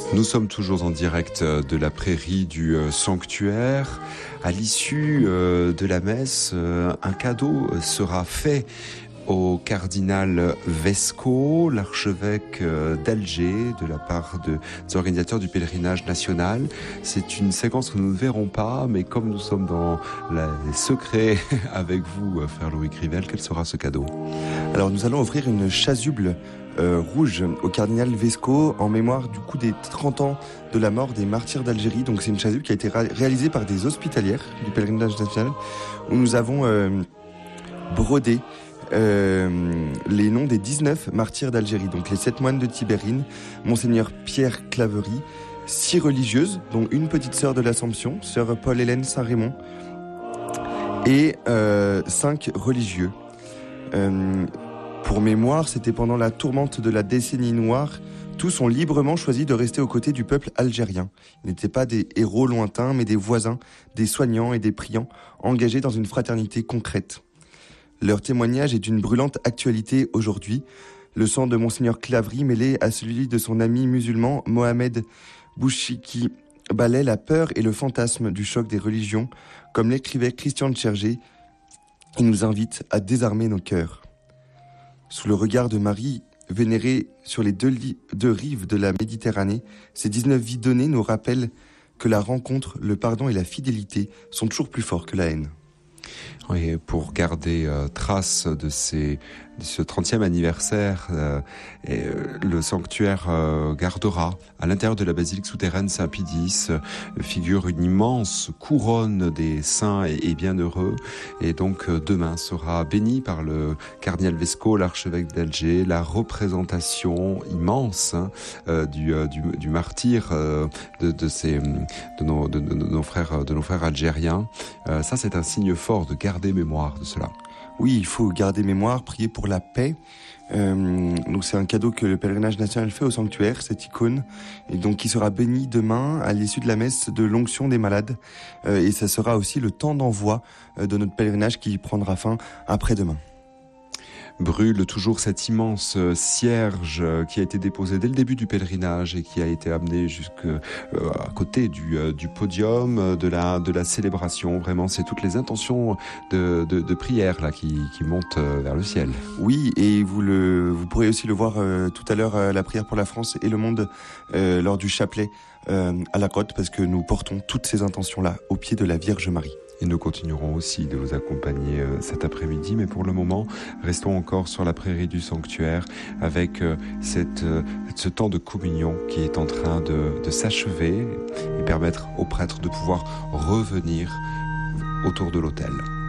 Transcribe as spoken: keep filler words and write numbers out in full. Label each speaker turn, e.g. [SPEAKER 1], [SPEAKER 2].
[SPEAKER 1] Nous sommes toujours en direct de la prairie du sanctuaire. À l'issue de la messe, un cadeau sera fait au cardinal Vesco, l'archevêque d'Alger, de la part de, des organisateurs du pèlerinage national. C'est une séquence que nous ne verrons pas, mais comme nous sommes dans la, les secrets avec vous, frère Louis Crivel, quel sera ce cadeau ?
[SPEAKER 2] Alors nous allons offrir une chasuble euh, rouge au cardinal Vesco en mémoire du coup des trente ans de la mort des martyrs d'Algérie. Donc c'est une chasuble qui a été ré- réalisée par des hospitalières du pèlerinage national, où nous avons euh, brodé Euh, les noms des dix-neuf martyrs d'Algérie, donc les sept moines de Tibérine, Monseigneur Pierre Claverie, six religieuses, dont une petite sœur de l'Assomption, sœur Paul-Hélène Saint-Raymond, et euh, cinq religieux. Euh, pour mémoire, c'était pendant la tourmente de la décennie noire. Tous ont librement choisi de rester aux côtés du peuple algérien. Ils n'étaient pas des héros lointains, mais des voisins, des soignants et des priants, engagés dans une fraternité concrète. Leur témoignage est d'une brûlante actualité aujourd'hui. Le sang de Monseigneur Claverie mêlé à celui de son ami musulman Mohamed Bouchiki balaie la peur et le fantasme du choc des religions. Comme l'écrivait Christian Tchergé, il nous invite à désarmer nos cœurs. Sous le regard de Marie, vénérée sur les deux, li- deux rives de la Méditerranée, ces dix-neuf vies données nous rappellent que la rencontre, le pardon et la fidélité sont toujours plus forts que la haine.
[SPEAKER 1] Oui, pour garder euh, trace de, ces, de ce trentième anniversaire, euh, et, euh, le sanctuaire euh, gardera à l'intérieur de la basilique souterraine Saint-Pidis euh, figure une immense couronne des saints et, et bienheureux, et donc euh, demain sera béni par le cardinal Vesco, l'archevêque d'Alger, la représentation immense hein, euh, du, euh, du, du martyr euh, de, de, ces, de, nos, de, de, de nos frères, de nos frères algériens. Euh, ça, c'est un signe fort de garder mémoire de cela.
[SPEAKER 2] Oui, il faut garder mémoire, prier pour la paix. Euh, donc c'est un cadeau que le pèlerinage national fait au sanctuaire, cette icône, et donc qui sera bénie demain à l'issue de la messe de l'onction des malades. Euh, et ça sera aussi le temps d'envoi euh, de notre pèlerinage qui prendra fin après-demain.
[SPEAKER 1] Brûle toujours cette immense cierge qui a été déposée dès le début du pèlerinage et qui a été amenée jusqu'à euh, côté du, euh, du podium de la, de la célébration. Vraiment, c'est toutes les intentions de, de, de prière là, qui, qui montent vers le ciel.
[SPEAKER 2] Oui, et vous, le, vous pourrez aussi le voir euh, tout à l'heure à la prière pour la France et le monde euh, lors du chapelet euh, à la côte, parce que nous portons toutes ces intentions-là au pied de la Vierge Marie.
[SPEAKER 1] Et nous continuerons aussi de vous accompagner euh, cet après-midi, mais pour le moment, restons encore sur la prairie du sanctuaire avec euh, cette, euh, ce temps de communion qui est en train de, de s'achever et permettre aux prêtres de pouvoir revenir autour de l'autel.